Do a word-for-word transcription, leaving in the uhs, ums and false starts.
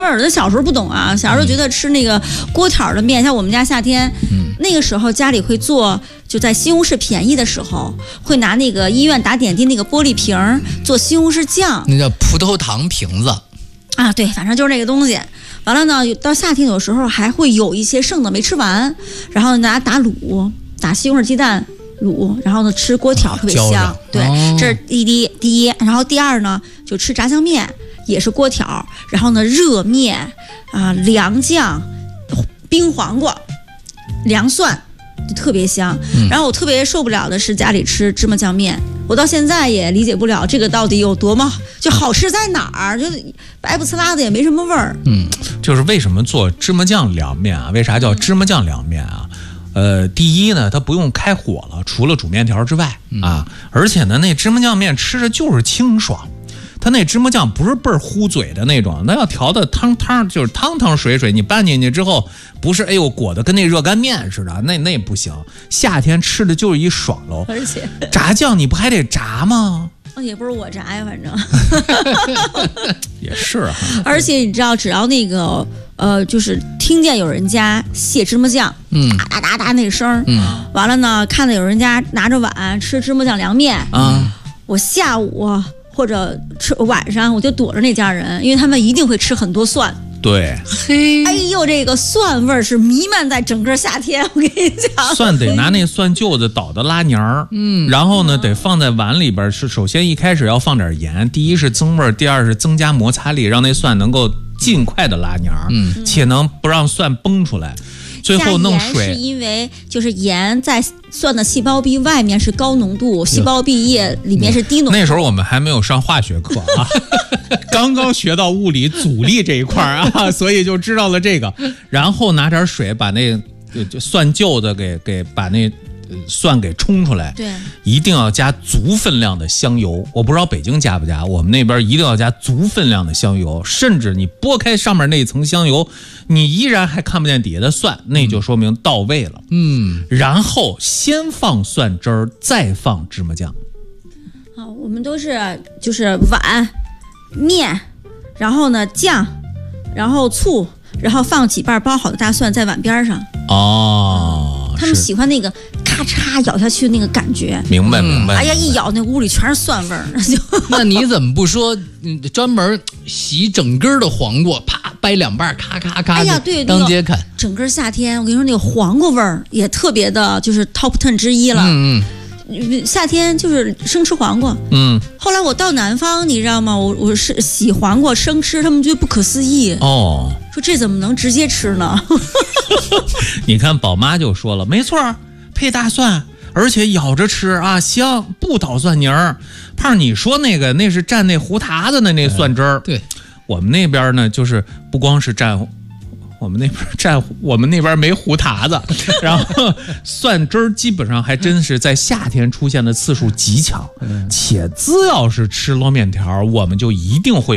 味儿的。小时候不懂啊，小时候觉得吃那个锅条的面，像我们家夏天，嗯、那个时候家里会做，就在西红柿便宜的时候，会拿那个医院打点滴那个玻璃瓶做西红柿酱， 那叫葡萄糖瓶子啊，对，反正就是那个东西。完了呢，到夏天有时候还会有一些剩的没吃完，然后拿打卤，打西红柿鸡蛋卤，然后呢吃锅条特别香。 啊、 对，哦、这是第一第一，然后第二呢就吃炸酱面。也是锅条，然后呢，热面啊、呃，凉酱、冰黄瓜、凉蒜，就特别香。嗯、然后我特别受不了的是家里吃芝麻酱面，我到现在也理解不了这个到底有多么就好吃在哪儿，就白不呲啦的也没什么味儿。 嗯，就是为什么做芝麻酱凉面啊？为啥叫芝麻酱凉面啊？呃，第一呢，它不用开火了，除了煮面条之外、嗯、啊，而且呢，那芝麻酱面吃着就是清爽。它那芝麻酱不是倍儿糊嘴的那种，那要调的汤汤，就是汤汤水水，你拌进去之后，不是哎呦裹的跟那热干面似的，那那不行。夏天吃的就是一爽喽。 而且炸酱你不还得炸吗？ 也不是我炸呀，反正也是哈。 而且你知道，只要那个呃，就是听见有人家卸芝麻酱，嗯，哒哒哒那个声，嗯，完了呢，看到有人家拿着碗吃芝麻酱凉面，啊、嗯，我下午。或者吃晚上我就躲着那家人，因为他们一定会吃很多蒜。 对， 嘿，哎呦，这个蒜味儿是弥漫在整个夏天。我跟你讲， 蒜得拿那蒜臼子捣的拉黏儿，嗯，然后呢得放在碗里边，是首先一开始要放点盐，第一是增味儿，第二是增加摩擦力，让那蒜能够尽快的拉黏儿，嗯，且能不让蒜崩出来。最后弄水是因为就是盐在蒜的细胞壁外面是高浓度，细胞壁液里面是低浓度。 那时候我们还没有上化学课啊，刚刚学到物理阻力这一块啊，所以就知道了这个。然后拿点水把那就蒜臼子给给把那蒜给冲出来， 对， 一定要加足分量的香油。我不知道北京加不加，我们那边一定要加足分量的香油，甚至你拨开上面那一层香油，你依然还看不见底下的蒜，那就说明到位了。嗯，然后先放蒜汁儿，再放芝麻酱。 啊，我们都是就是碗、面，然后呢酱，然后醋，然后放几瓣包好的大蒜在碗边上。 哦。 他们喜欢那个咔嚓咬下去那个感觉， 明白明白。 哎呀，一咬那屋里全是蒜味儿。 那你怎么不说专门洗整根的黄瓜，啪掰两半，咔咔咔， 哎呀，对， 当街砍。 整个夏天，我跟你说，那个黄瓜味儿也特别的，就是 top ten 之一了。嗯嗯。夏天就是生吃黄瓜。嗯。后来我到南方，你知道吗？我我是洗黄瓜生吃，他们觉得不可思议。哦。说这怎么能直接吃呢？ 你看宝妈就说了，没错，配大蒜，而且咬着吃啊香，不捣蒜泥儿。胖，你说那个那是蘸那胡桃子的那蒜汁儿、嗯。 对， 我们那边呢，就是不光是蘸，我们那边蘸，我们那边没胡桃子，然后蒜汁儿基本上还真是在夏天出现的次数极强，且只要是吃捞面条，我们就一定会。